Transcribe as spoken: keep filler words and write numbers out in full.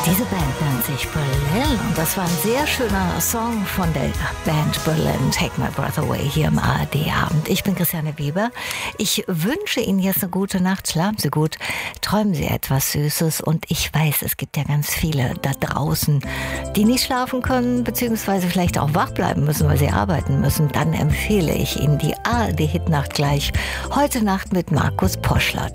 Diese Band nennt sich Berlin und das war ein sehr schöner Song von der Band Berlin, Take My Breath Away, hier im A R D-Abend. Ich bin Christiane Weber. Ich wünsche Ihnen jetzt eine gute Nacht. Schlafen Sie gut, träumen Sie etwas Süßes und ich weiß, es gibt ja ganz viele da draußen, die nicht schlafen können, beziehungsweise vielleicht auch wach bleiben müssen, weil sie arbeiten müssen. Dann empfehle ich Ihnen die A R D-Hitnacht gleich heute Nacht mit Markus Poschlert.